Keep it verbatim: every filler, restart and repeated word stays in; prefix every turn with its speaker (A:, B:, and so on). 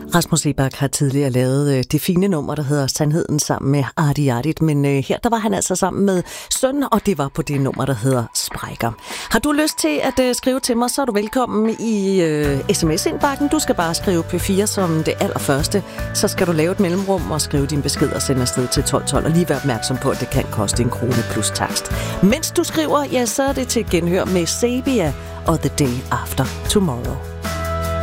A: Rasmus Seebach har tidligere lavet øh, det fine nummer, der hedder Sandheden sammen med Arti Artit, men øh, her der var han altså sammen med søn, og det var på det nummer, der hedder Sprækker. Har du lyst til at øh, skrive til mig, så er du velkommen i øh, sms-indbakken. Du skal bare skrive P fire som det allerførste, så skal du lave et mellemrum og skrive din besked og sende afsted til tolv tolv, og lige være opmærksom på, at det kan koste en krone plus takst. Mens du skriver, ja, så er det til genhør med Sabia og The Day After Tomorrow.